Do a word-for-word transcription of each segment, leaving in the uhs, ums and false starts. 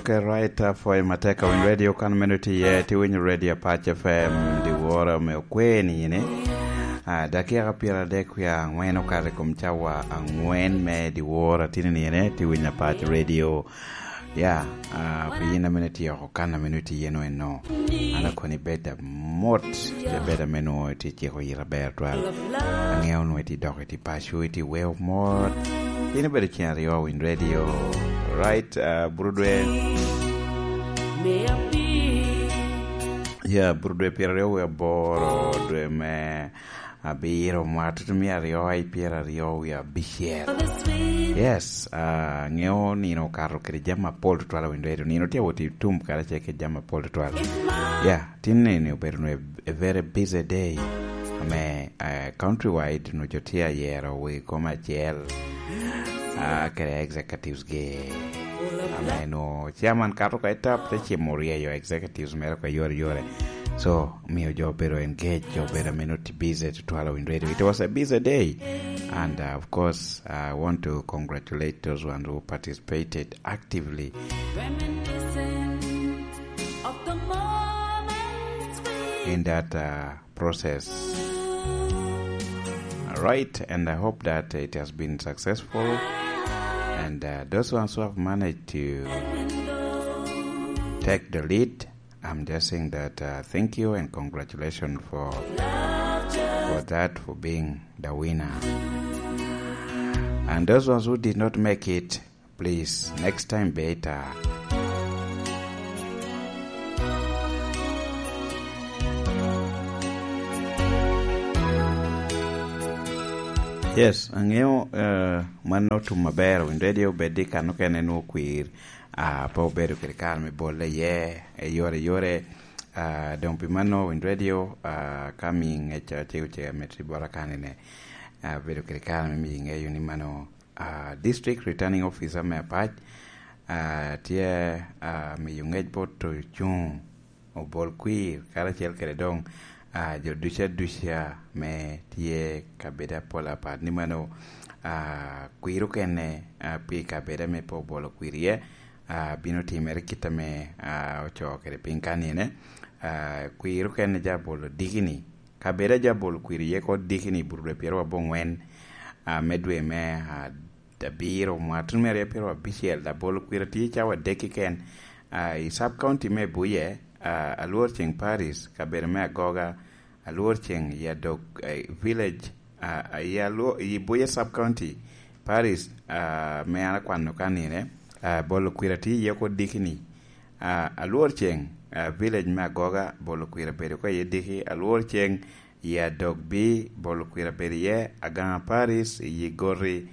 Okay, right uh, for Mateka in radio community yeah, ti win radio Patch F M di wora me kweni ne. Ah dakika pira dek ya ngweno kare kumchawa angwen me di wora tini ne ti win Patch radio. Yeah, ah uh, pina minute yo kana minute yeno eno. Ana koni beta mot de beta meno ti chiko yira bertwal. Angeo no ti dog ti pashu ti well mot. Ini beta chiari yo in radio. Right, uh, Brudwe. Yeah, Brudwe Pierre we boro dwe me abiro matu mi ario ai Pierre rio ya bisher. Yes, uh, ngeo nino karo kiri jama pol tutwala window nino tia woti tum kara cheke jama pol tutwala. Yeah, tinne ni uberu a very busy day. Ame uh, countrywide no jotia yero we koma jel. Ah, uh, kare executives ge ameno chairman karo ka etap te chimoria yo executives mero ka yore yore so mio jo pero engage jo pero minute busy to twelve in radio. It was a busy day, and uh, of course I want to congratulate those one who participated actively in that uh, process. Right, and I hope that it has been successful. And uh, those ones who have managed to take the lead, I'm just saying that uh, thank you and congratulations for for that, for being the winner. And those ones who did not make it, please, next time better. Yes, angeo uh, mano tu mabero in radio bedika no kene no queer a uh, po beru kirikar me bolle ye e yore yore uh, don pimano in radio uh, coming e cha che che metri bora kanene uh, beru kirikar me mi nge yuni mano uh, district returning officer me apach uh, tie uh, mi yungej bot to chung o bol queer kara chel kere dong Ah, uh, jo dusha dusha me tie kabeda pola pa ni mano ah uh, kuiru kene uh, pi kabeda me po bolo kuirie ah uh, bino timere kitame ah uh, ocho kere pinkani ne ah uh, kuiru kene ja bolo digini kabeda ja bolo kuirie ko digini burre pero bongwen ah uh, medwe me ah uh, dabiro mwatun mere pero bisiel da bolo kuirati chawa dekiken ah uh, sub county me buye Uh, aluor cheng Paris kabere me agoga aluor cheng ya dog uh, village uh, ya lo ibuye sub county Paris uh, me ana kwano kanine uh, bolo kwirati yeko dikini uh, aluor cheng uh, village me agoga bolo kwira bere ko yediki aluor cheng ya dog bi bolo kwira bere ye aga Paris yigori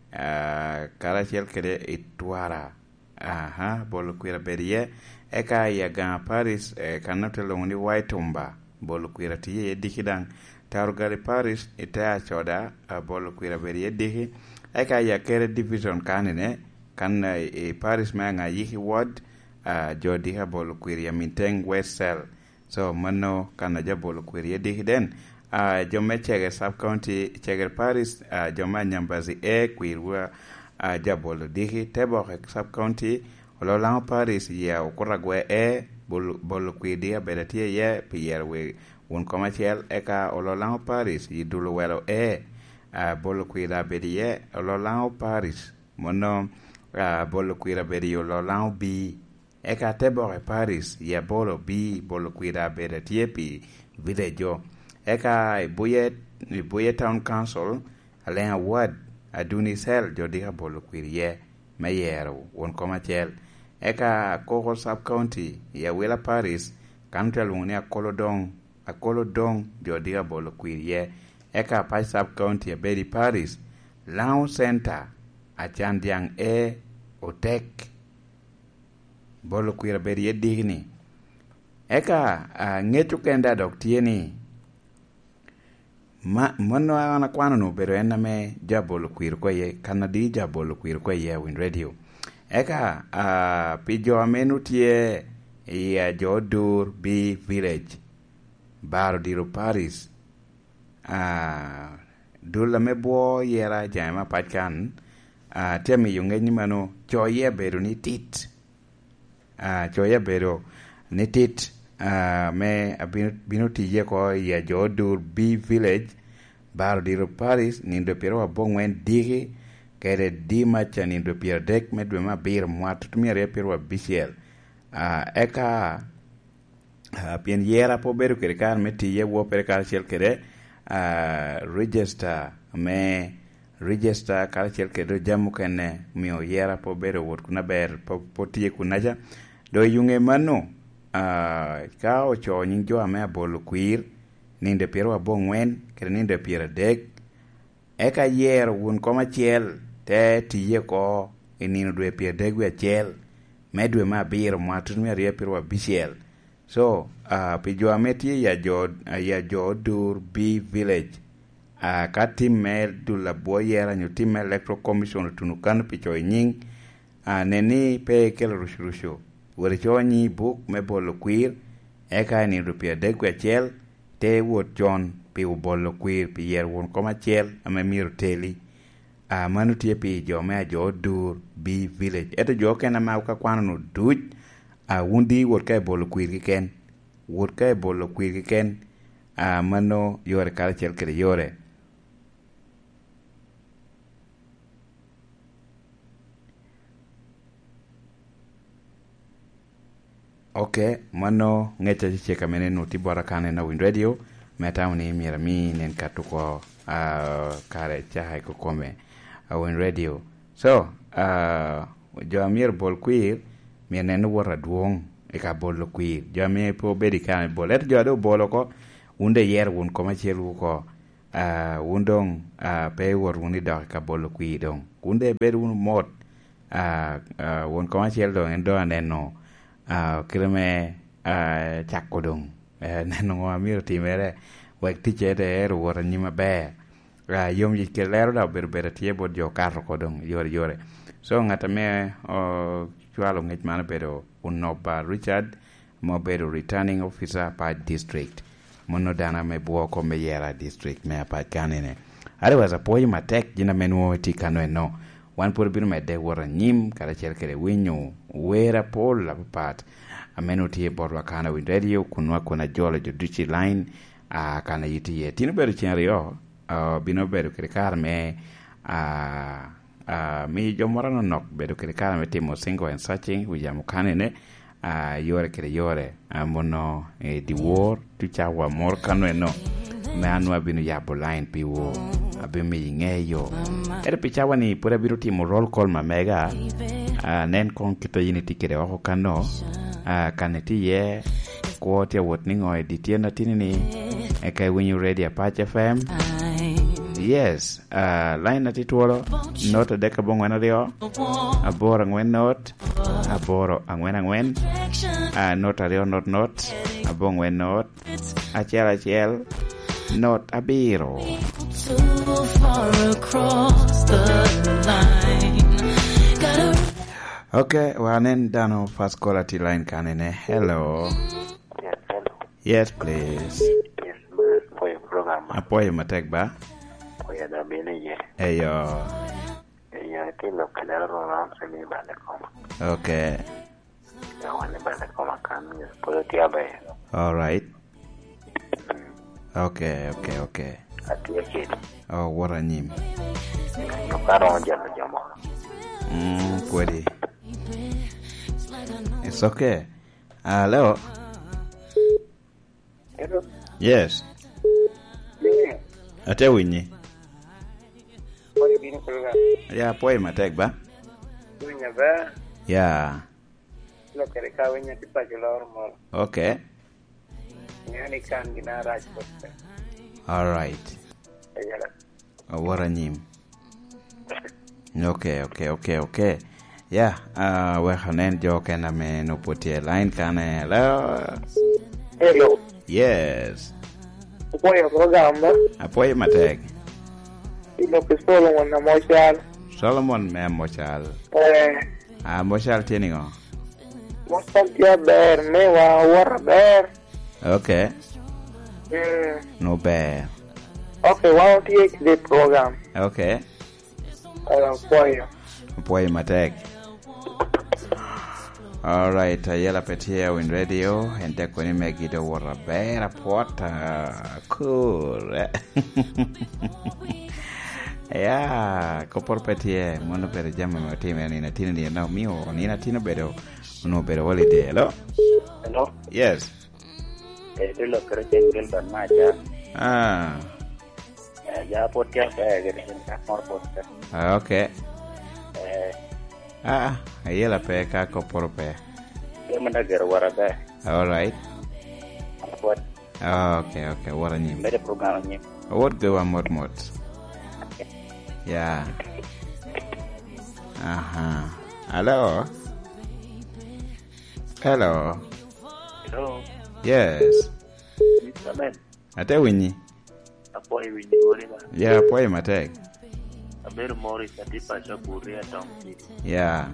uh, karachel kede itwara aha uh-huh, bolo kwira bere ye eka ya ga Paris e kanato longni Waitumba bolo kwira tiye dikidang tarugari Paris ita choda bolo kwira beri diki eka ya kere division kanine kan e Paris ma nga yiki ward uh, jodi ha bolo kwira minteng West Cell so mano kana ja bolo kwira diki den uh, jome chege sub county chege Paris uh, joma nyambazi e kwirwa uh, ja bolo diki tebo sub county Olo lang Paris ya ukura gwe e bol bol kwidia bedatie ye pier we un commercial eka olo lang Paris yidulu welo e a bol kwida bedie olo lang Paris mono a bol kwida bedi olo lang bi eka tebore Paris ya bolo bi bol kwida bedatie pi videjo eka buye buye town council alen ward aduni sel jodiga bol kwirie mayero un commercial eka Koko sub county ya Wela Paris kanto lungni akolodong akolodong jodiga bolo kwirie eka Pai sub county ya Bedi Paris Lao Center achandiang e otek bolo kwira bedi digni eka uh, ngetu kenda doktieni ma mono ana kwano no pero ename jabolo kwir ko ye kanadi jabolo kwir ko ye win radio eka uh, pijo amenu tie ya jodur bi village baro diro Paris uh, dula mebo yera jama patkan uh, temi yunge ni mano choye beru ni tit uh, choya bedo nitit uh, me abino bino tije ko ya jodur B village baro diro Paris nindo pero abongwen digi kere dima cha nindo pier dek medwe mabir mwatu tumia re pero bisiel uh, eka uh, pien yera po bedo kere kar me tije wo per kar chel kere uh, register me register kar chel kere jamu kene mio yera po bedo wot kuna ber po, po tije kunaja do yunge mano uh, ka ocho nying jo ame abolo kwir ninde piero abongwen kere ninde piero dek eka yer wun koma chiel te tiye ko inino dwe piero dek we chiel medwe ma biro mwatun me rie piero abisiel so uh, pi jo ame tiye ya jo uh, ya jo dur B village uh, ka tim me du la bo yera nyu tim me electoral commission tunukan pi cho nying uh, neni pe kel rushu rushu wore cho nyi book me bolo kwir eka ni du piero dek we chiel te wot John pi ubolo kwir pi yer won koma chiel ame miru teli a uh, manu tie pi jo me jo dur B village eto jo kena ma ka kwano no duj a uh, wundi wot ka bolo kwir ki ken wot ka bolo kwir ki ken a uh, mano yore kala chiel kere yore okay mano ngecha chiche kamene no tibora kane na Win Radio meta ni mira mi nen katuko uh, kare chai ko kome a Win Radio so uh, jo amir bol kwir mi nen wora duong e ka bol kwir jo mi po bedi kan bol et jo do bolo ko unde yer won ko ma chelu ko uh, undong uh, pe wor woni da ka bol kwir dong unde ber un mot uh, uh, won ko ma chelu dong endo aneno uh, kirme uh, chakodong uh, neno amir timere wek tiche de er wora nyima be uh, yom yike lero da berbera tie bod jo karro kodong yore yore so ngata me uh, chualo ngech mana bedo unoba Richard mo bedo returning officer pa district mono dana me buoko me yera district me pa kanene are was a poy matek jina menwo tikano no wan por bino me de wora nyim kala cherkere winyo wera pol la pat ameno tie borwa kana Win Radio kunwa kuna jolo judichi line a uh, kana yiti ye tino bedo chenrio uh, bino bedo kirikar me a uh, Uh, mi jomorano nok bedo kere kala me timo single and searching wijamu kanene uh, yore kere yore uh, mono eh, di war tu chawa mor kanwe no me anwa binu yabo line pi wo abi mi ngeyo ere pi chawa ni pura biru timo roll call ma mega uh, nen kon kito yini tikere wako kano uh, kaneti ye kwa tia wot ningo editia na tinini eka when you ready Apache F M yes uh, line na tituolo note deka bongo anario aboro ngwen note aboro angwen angwen uh, note ario note note abongo ngwen note achiel achiel note abiro okay wanen dano first quality line kanene hello yes hello yes please yes ma for your program apoyo matek ba ya da bene ye eyo ya ke lo kana ro ram se mi bale koma okay ya wale bale koma kan ya polo tia ba all right okay okay okay ati ke oh wara nyim no karo jalo jamo mm kweli it's okay ah uh, leo hello yes ate winyi Oye, vino colgado. ya poe matek ba Dunya ba? ya Lo que le cabe en el payo la hormona. okay Yani kan gina raj poste. all right Ayala. oh, wara nyim okay okay okay okay ya uh we hanen jo kana me no potie line kana hello Hello. yes Oye, programa. apoe matek Lo que solo una mochal. Solomon me mochal Eh, ah mochal tiningo mochal ya ber me wa war ber. okay Hmm. no bear Okay, why don't you take the program? okay Alam po yun. apoe matek All right, yela petia Win Radio and tekoni megido wara bera pota cool. Yeah, kopor petia mono per jama ma time ni na tino ni na mio ni na tino bedo no bedo holiday. Hello? Hello? Yes. Eh, lo creo que el ban ma ya. Ah. Ya podcast eh que es el mejor podcast. Ah, okay. Eh, ah, yela pe ka kopor pe. Yo me da wara ba. All right. What? Ah, okay, okay. Wara ni. Mere program ni. What go amot mot. Yeah. Uh-huh. Hello? Hello? Hello? Yes. Mister Ben. Ate winyi? Apo i winyi wori ba. Yeah, po matek. Aberu mori sati pa cha buria donkey. Yeah.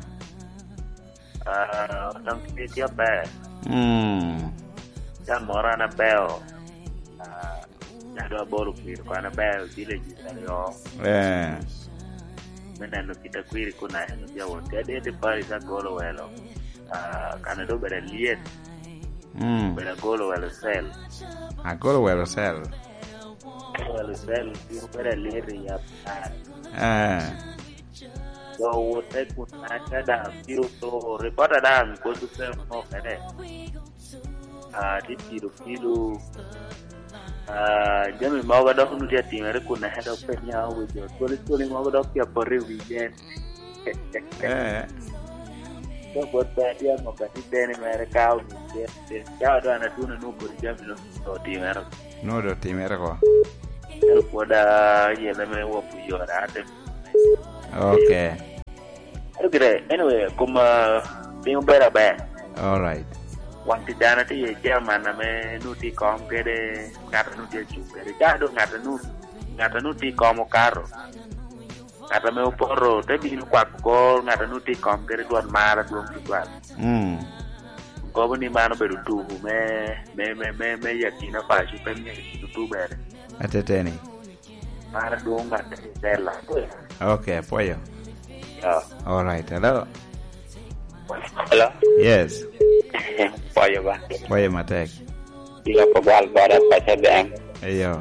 Ah, donkey dia ba. Hmm. Dan mora na bell. Ah, ada boru kir ko na bell dile ji yo. Yeah. Menendo kita kuiri kuna heno dia wote ade de pari sa golo welo. Ah, kana do bere liet. Hmm. Bere golo welo sel. I go to where sell. Welo sel di bere leri ya. Ah. So wote kuna kada biru to reporta dan ko tu se mo kene. Ah, di biru biru ah jami mau ga dok nu dia timere kuna head of penya we jo tole tole mau ga dok ya pore weekend. Eh. So buat dia mau kasih dene mere kau ni dia ya do ana tuna nu ko jami no to timere. No do timere ko. El poda ye le me wo pu yo ra de. Okay. Okay, anyway, como tengo para ver. All right. Wanti dana ti ye chairman na me nuti kom kede ngata nuti chuke. Rica do ngata nu ngata nuti kom carro. Ngata me uporo te bi nu kwat ko ngata nuti kom kede tuan mara duong tuan. Hmm. Ko ni mano beru tu me me me me me yakina pa chu pe me tu bere. Ateteni. Mara duong ngata dela. Okay, apoyo. Yeah. All right. Hello? Hello? Yes. Apoyo ba? Apoyo matek. Ila ko bal bara pa sa dam. Ayo.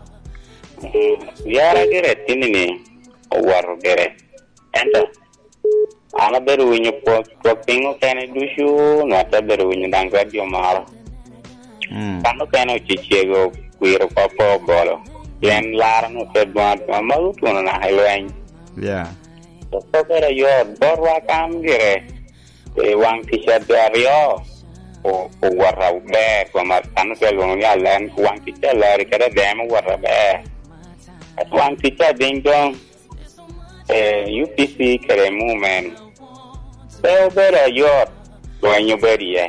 Yara gere tinini o waro gere. Ento. Ana beru winyo po po pingo kene dushu no ata beru winyo dang radio maro. Hmm. Kano kene chichiego kuiro papo bolo. Yen lara no te bot malu tuno na highway. Yeah. So kere yo borwa kam gere. E wang t-shirt dario. O o warra be ko mar kanu ke lo ya len wang t-shirt la kere dem warra be. At wang t-shirt ding dong. Eh, U P C kere movement. Pero bera yo dueño beria.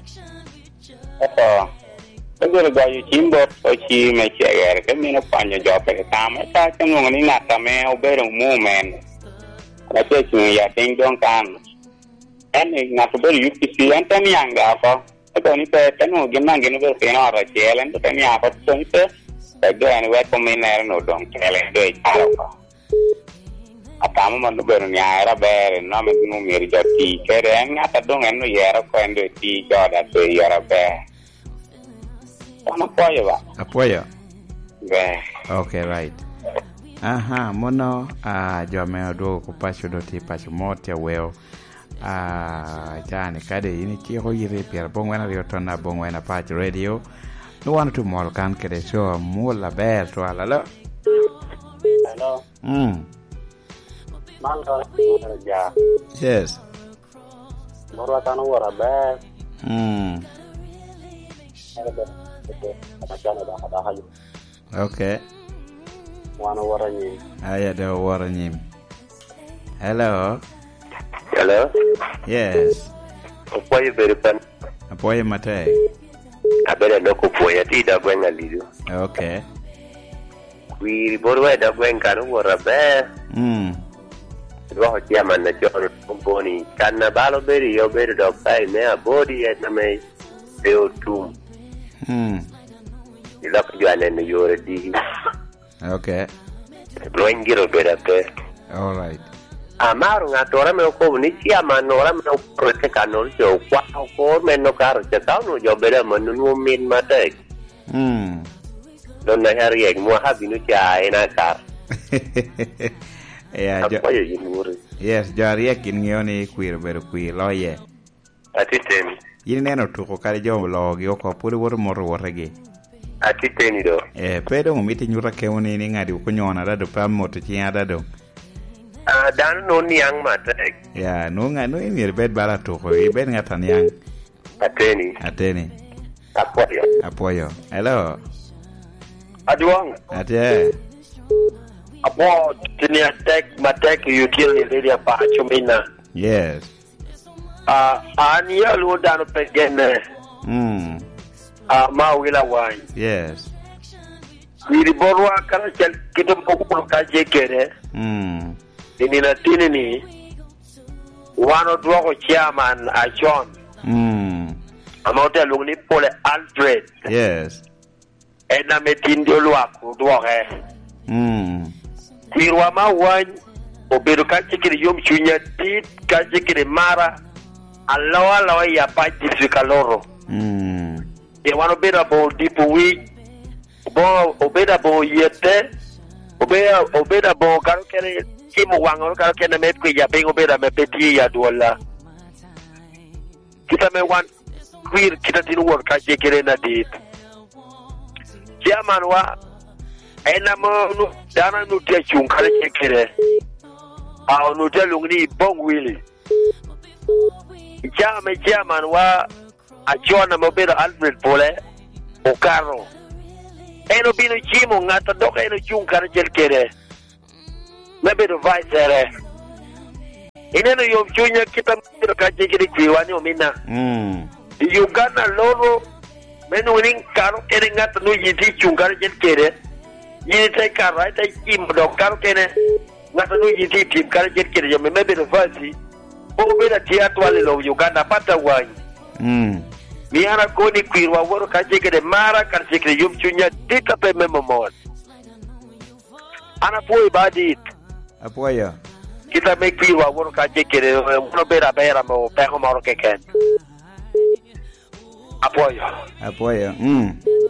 Eto, seguro gayo chimbo o chi me chegar que me no paño yo pero tama ta que no ni nata me o bera un movement. La que chu ya ding dong kan. En na to bera U P C anta mi anga ko. Eto ni pe tanu gimna ginu be ke no ra chelen to mi apa to ni pe. Pero en we ko me no dong chelen do aro ko. Atama manu beru ni era bere no me nu mi jati kere ngata dong enu yera ko endo ti joda to yera be. Tama apoyo ba? Apoyo. Be. Okay, right. Aha, mono a jo me do ko pacho do ti pacho motia weo. Ah, jani kade ini ki ho yire pier bongwena rio tona bongwena pacho radio. No one to mol kan kede so mola ber to ala lo. Hello. Hmm. Mangga kerja. Yes. Moro tanu wara be. Hmm. Ada be. Macam ada ada hayu. Okay. Wana wara ni. Aya da wara nyim. Hello. Hello. Yes. Apoyo beripan. Apoyo mate. Abere loko poya ti da gwenga lido. Okay. Wi borwa da gwenga ru wara be. Hmm. Roho chairman na John Company kana balo beri yo beri do pai me a body at na me deo tum. Hmm. Ila ko jane no yore di. Okay. Blowing giro bera pe. All right. Amaro ngatora me ko ni sia manora me ko te kanol jo kwa ko me no kar te ta no jo bere man no min mate mm don na hari ek mo ha binu cha ina kar ya jo yes jari ek ngio ni kwir bero kwir lo ye atitemi yin neno tuko kare jo lo gi ko puri wor moro woregi atiteni do eh pedo mo miti nyura ke woni ni ngadi ko nyona da do pam moto chi ada do ah dan no niang mate ya no nga no mi bed bara tuko i bed ngata niang ateni ateni apoyo apoyo hello aduang ate apo tini attack matek you kill ni area pa chumina yes ah ania lu dan pegene mm ah ma wila wan yes ni borwa kala chel kitum pokulo ka jekere mm ini na tini ni wano duwako chairman a John mm amote lungni pole Alfred yes ena metindio luaku duwake mm kirwa ma wan obedo ka chikiri yom chunya tit ka chikiri mara alawa lawa ya paji fikaloro mm e wano beda bo dipu wi bo obeda bo yete obeda obeda bo karo kere kimu wango karo kene met ku ya bengo beda me peti ya dola kita me wan queer kita tinu wor ka jekere na dit chairman wa ena mo nu dana nu te chung kare jekere a nu te lungni bong wili chairman chairman wa a chona mo beda Alfred pole o carro eno bino chimo ngata doka eno chung kare jekere maybe the vice there. Ineno yom chunya kita miro kaje kiri kiwani omina. mm Uganda loro menu ning karo kene ngata nu yiti chungar jen kere. Yini tai kara tai kim do karo kene ngata nu yiti tim kare jen kere yo maybe the vice. O beda tia twale lo Uganda pata wani. mm Mi ana koni kwirwa woro kaje kere mara kaje kere yom chunya dita pe memo mon. Ana poi badit. apoyo Kita make feel wa wor ka jekere no bera bera mo pe ko maro ke ken apoyo apoyo mm